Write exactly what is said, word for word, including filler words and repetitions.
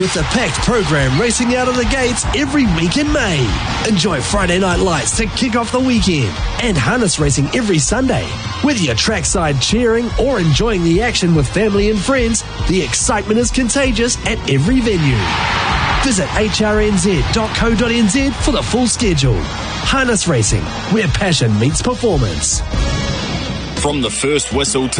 It's a packed program racing out of the gates every week in May. Enjoy Friday Night Lights to kick off the weekend and harness racing every Sunday. Whether you're trackside cheering or enjoying the action with family and friends, the excitement is contagious at every venue. Visit h r n z dot co dot n z for the full schedule. Harness Racing, where passion meets performance. From the first whistle to